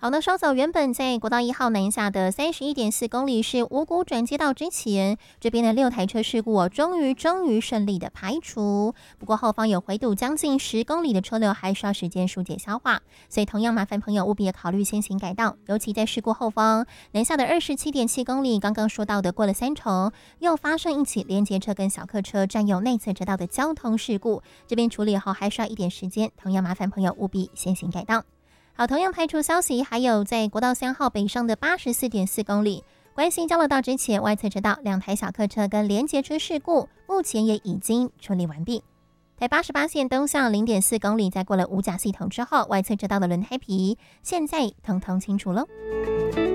好，那稍早原本在国道1号南下的31.4公里是五股转接道之前，这边的6台车事故终于顺利的排除。不过后方有回堵将近10公里的车流，还需要时间疏解消化，所以同样麻烦朋友务必也考虑先行改道，尤其在事故后方南下的27.7公里，刚刚说到的过了3重，又发生一起连结车跟小客车占用内侧车道的交通事故，这边处理后还需要一点时间，同样麻烦朋友务必先行改道。好，同样排除消息，还有在国道3号北上的84.4公里，关西交流道之前外侧车道2台小客车跟连结车事故，目前也已经处理完毕。台88线东向0.4公里，在过了五甲系统之后，外侧车道的轮胎皮现在通通清楚喽。